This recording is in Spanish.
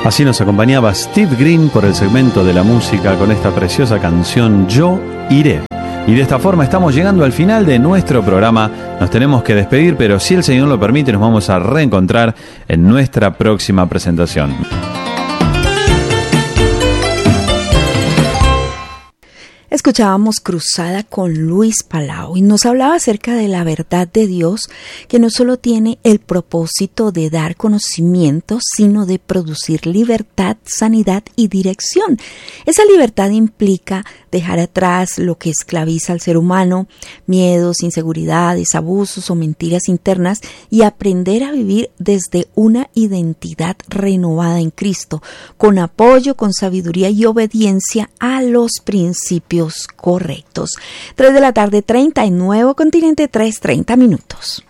Así nos acompañaba Steve Green por el segmento de la música con esta preciosa canción Yo Iré. Y de esta forma estamos llegando al final de nuestro programa. Nos tenemos que despedir, pero si el Señor lo permite, nos vamos a reencontrar en nuestra próxima presentación. Escuchábamos Cruzada con Luis Palau y nos hablaba acerca de la verdad de Dios, que no solo tiene el propósito de dar conocimiento, sino de producir libertad, sanidad y dirección. Esa libertad implica dejar atrás lo que esclaviza al ser humano, miedos, inseguridades, abusos o mentiras internas, y aprender a vivir desde una identidad renovada en Cristo, con apoyo, con sabiduría y obediencia a los principios correctos. 3 de la tarde, 30 en Nuevo Continente, 3:30 minutos.